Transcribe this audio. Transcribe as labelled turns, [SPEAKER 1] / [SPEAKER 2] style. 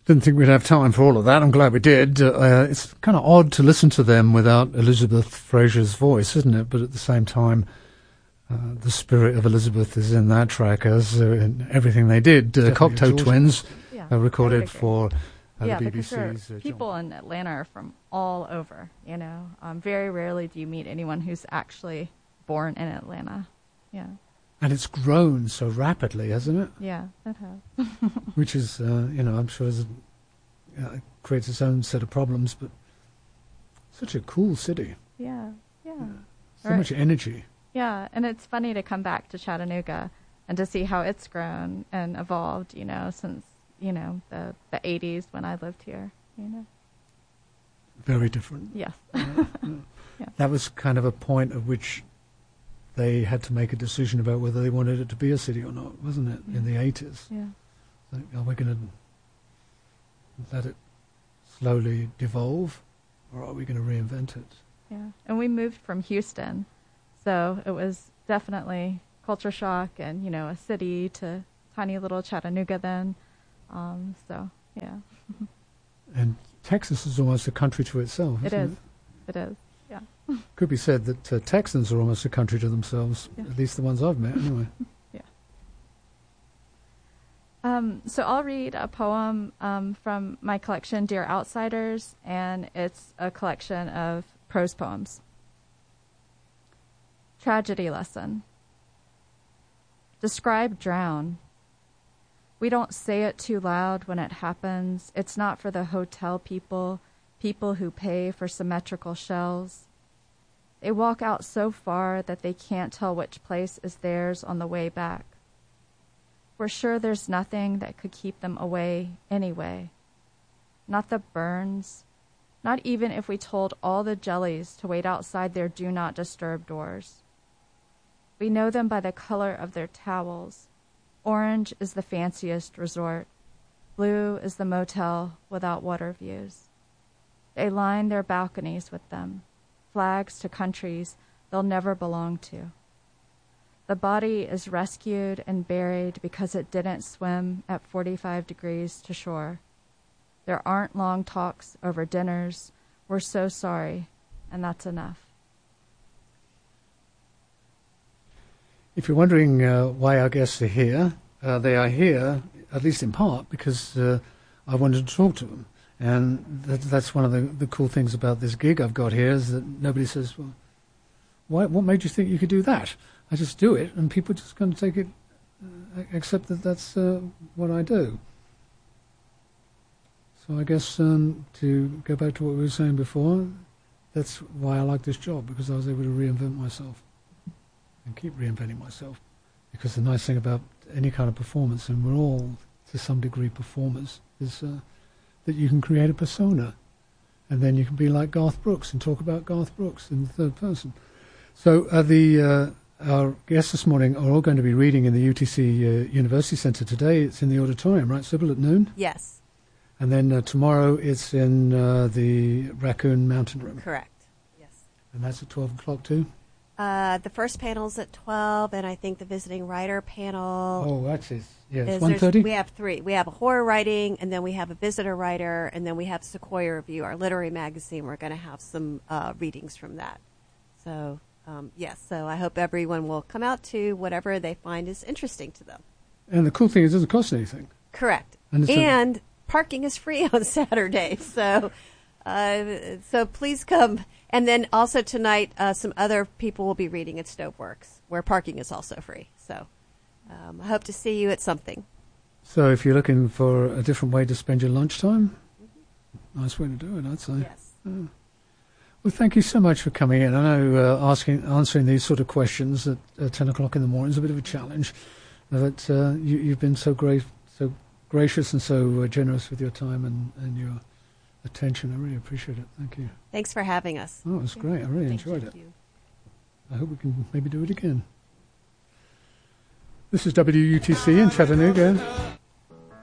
[SPEAKER 1] Didn't think we'd have time for all of that. I'm glad we did. It's kind of odd to listen to them without Elizabeth Fraser's voice, isn't it? But at the same time, the spirit of Elizabeth is in that track, as in everything they did. Cocteau Twins recorded for the BBC's.
[SPEAKER 2] People in Atlanta are from all over, you know. Very rarely do you meet anyone who's actually born in Atlanta. Yeah.
[SPEAKER 1] And it's grown so rapidly, hasn't it?
[SPEAKER 2] Yeah, it has.
[SPEAKER 1] Which is, I'm sure it creates its own set of problems, but such a cool city.
[SPEAKER 2] Yeah.
[SPEAKER 1] So much energy.
[SPEAKER 2] Yeah, and it's funny to come back to Chattanooga and to see how it's grown and evolved, you know, since, you know, the 80s when I lived here, you know.
[SPEAKER 1] Very different.
[SPEAKER 2] Yes.
[SPEAKER 1] Yeah. That was kind of a point at which they had to make a decision about whether they wanted it to be a city or not, wasn't it, in the 80s?
[SPEAKER 2] Yeah.
[SPEAKER 1] So, are we going to let it slowly devolve, or are we going to reinvent it?
[SPEAKER 2] Yeah, and we moved from Houston, so it was definitely culture shock and, you know, a city to tiny little Chattanooga then. So, yeah.
[SPEAKER 1] And Texas is almost a country to itself, isn't it?
[SPEAKER 2] It is, yeah.
[SPEAKER 1] Could be said that Texans are almost a country to themselves, at least the ones I've met, anyway.
[SPEAKER 2] Yeah. So I'll read a poem from my collection, Dear Outsiders, and it's a collection of prose poems. Tragedy lesson. Describe drown. We don't say it too loud when it happens. It's not for the hotel people who pay for symmetrical shells. They walk out so far that they can't tell which place is theirs on the way back. We're sure there's nothing that could keep them away anyway. Not the burns, not even if we told all the jellies to wait outside their do not disturb doors. We know them by the color of their towels. Orange is the fanciest resort. Blue is the motel without water views. They line their balconies with them, flags to countries they'll never belong to. The body is rescued and buried because it didn't swim at 45 degrees to shore. There aren't long talks over dinners. We're so sorry, and that's enough.
[SPEAKER 1] If you're wondering why our guests are here, they are here, at least in part, because I wanted to talk to them. And that's one of the cool things about this gig I've got here, is that nobody says, well, what made you think you could do that? I just do it, and people just kind of take it, accept that that's what I do. So I guess to go back to what we were saying before, that's why I like this job, because I was able to reinvent myself and keep reinventing myself. Because the nice thing about any kind of performance, and we're all to some degree performers, is that you can create a persona, and then you can be like Garth Brooks and talk about Garth Brooks in the third person. So our guests this morning are all going to be reading in the UTC University Centre today. It's in the auditorium, right, Sybil, at noon?
[SPEAKER 3] Yes.
[SPEAKER 1] And then tomorrow it's in the Raccoon Mountain Room.
[SPEAKER 3] Correct, yes.
[SPEAKER 1] And that's at 12 o'clock too?
[SPEAKER 3] The first panel's at 12, and I think the visiting writer panel...
[SPEAKER 1] Oh, that's it. Yeah, it's 1:30?
[SPEAKER 3] We have three. We have a horror writing, and then we have a visitor writer, and then we have Sequoia Review, our literary magazine. We're going to have some readings from that. So, yes, so I hope everyone will come out to whatever they find is interesting to them.
[SPEAKER 1] And the cool thing is it doesn't cost anything.
[SPEAKER 3] Correct. And parking is free on Saturday, so please come. And then also tonight, some other people will be reading at Stoveworks, where parking is also free. So I hope to see you at something.
[SPEAKER 1] So if you're looking for a different way to spend your lunchtime, nice way to do it, I'd say.
[SPEAKER 3] Yes.
[SPEAKER 1] Well, thank you so much for coming in. I know answering these sort of questions at 10 o'clock in the morning is a bit of a challenge, but you've been so great, so gracious and so generous with your time and your attention. I really appreciate it. Thank you.
[SPEAKER 3] Thanks for having us.
[SPEAKER 1] Oh, it was great. I really enjoyed it.
[SPEAKER 3] You.
[SPEAKER 1] I hope we can maybe do it again. This is WUTC in Chattanooga.